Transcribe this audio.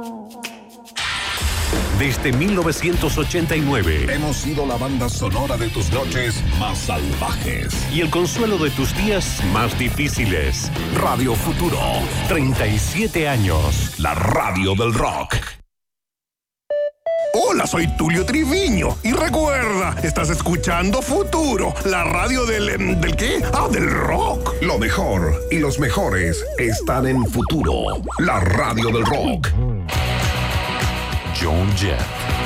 Desde 1989 hemos sido la banda sonora de tus noches más salvajes y el consuelo de tus días más difíciles. Radio Futuro, 37 años. la radio del rock. Hola, soy Tulio Triviño y recuerda, estás escuchando Futuro, la radio ¿del qué? Del rock. Lo mejor y los mejores están en Futuro, la radio del rock. Joan Jett.